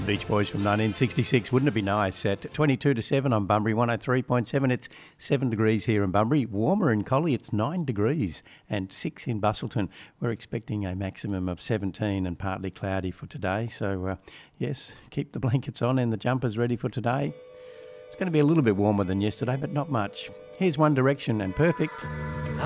Beach Boys from 1966. Wouldn't it be nice? At 22 to 7 on Bunbury, 103.7. It's 7 degrees here in Bunbury. Warmer in Collie, it's 9 degrees and 6 in Busselton. We're expecting a maximum of 17 and partly cloudy for today. So, yes, keep the blankets on and the jumpers ready for today. It's going to be a little bit warmer than yesterday, but not much. Here's One Direction and Perfect.